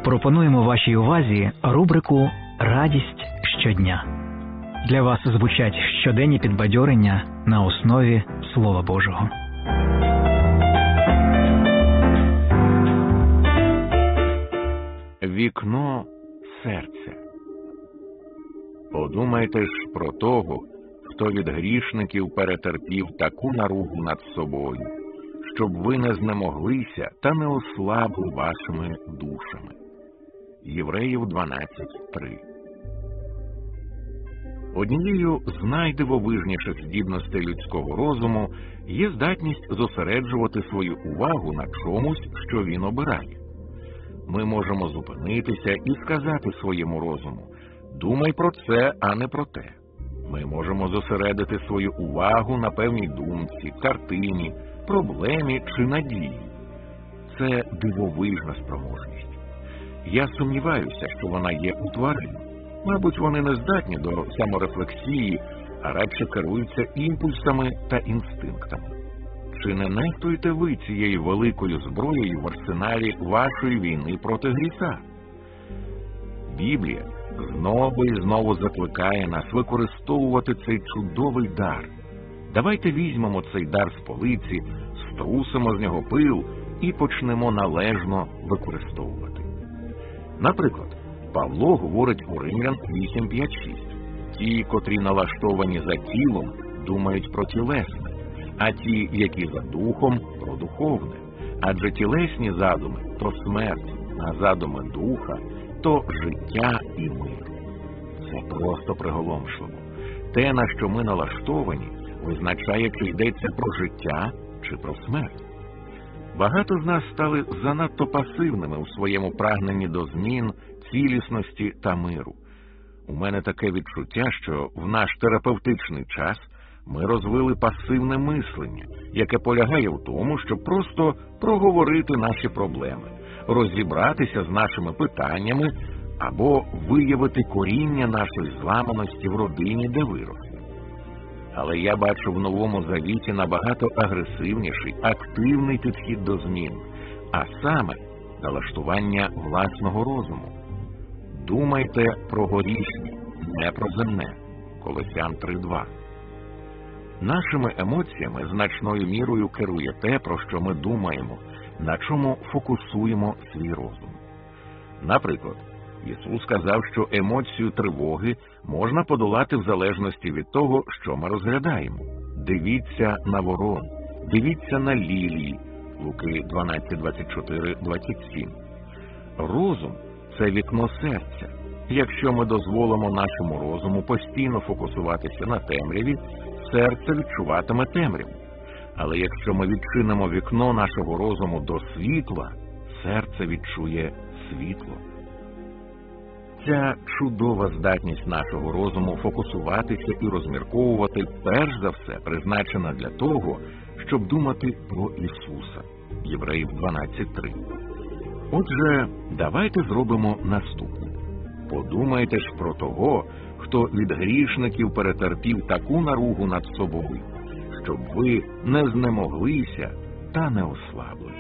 Пропонуємо вашій увазі рубрику «Радість щодня». Для вас звучать щоденні підбадьорення на основі Слова Божого. Вікно серця. Подумайте ж про того, хто від грішників перетерпів таку наругу над собою, щоб ви не знемоглися та не ослабли вашими душами. Євреїв 12:3. Однією з найдивовижніших здібностей людського розуму є здатність зосереджувати свою увагу на чомусь, що він обирає. Ми можемо зупинитися і сказати своєму розуму: «Думай про це, а не про те». Ми можемо зосередити свою увагу на певній думці, картині, проблемі чи надії. Це дивовижна спроможність. Я сумніваюся, що вона є у тварин. Мабуть, вони не здатні до саморефлексії, а радше керуються імпульсами та інстинктами. Чи не нехтуєте ви цією великою зброєю в арсеналі вашої війни проти гріха? Біблія знову і знову закликає нас використовувати цей чудовий дар. Давайте візьмемо цей дар з полиці, струсимо з нього пил і почнемо належно використовувати. Наприклад, Павло говорить у Римлян 8:5-6. Ті, котрі налаштовані за тілом, думають про тілесне, а ті, які за духом, про духовне. Адже тілесні задуми – то смерть, а задуми духа – то життя і мир. Це просто приголомшливо. Те, на що ми налаштовані, визначає, чи йдеться про життя, чи про смерть. Багато з нас стали занадто пасивними у своєму прагненні до змін, цілісності та миру. У мене таке відчуття, що в наш терапевтичний час ми розвили пасивне мислення, яке полягає в тому, щоб просто проговорити наші проблеми, розібратися з нашими питаннями або виявити коріння нашої зламаності в родині, де виросли. Але я бачу в Новому Завіті набагато агресивніший, активний підхід до змін, а саме налаштування власного розуму. Думайте про горішнє, не про земне. Колосян 3:2. Нашими емоціями значною мірою керує те, про що ми думаємо, на чому фокусуємо свій розум. Наприклад, Ісус сказав, що емоцію тривоги можна подолати в залежності від того, що ми розглядаємо. Дивіться на ворон, дивіться на лілії. Луки 12:24-27. Розум – це вікно серця. Якщо ми дозволимо нашому розуму постійно фокусуватися на темряві, серце відчуватиме темряву. Але якщо ми відчинимо вікно нашого розуму до світла, серце відчує світло. Ця чудова здатність нашого розуму фокусуватися і розмірковувати перш за все призначена для того, щоб думати про Ісуса. Євреїв 12:3. Отже, давайте зробимо наступне. Подумайте ж про того, хто від грішників перетерпів таку наругу над собою, щоб ви не знемоглися та не ослабли.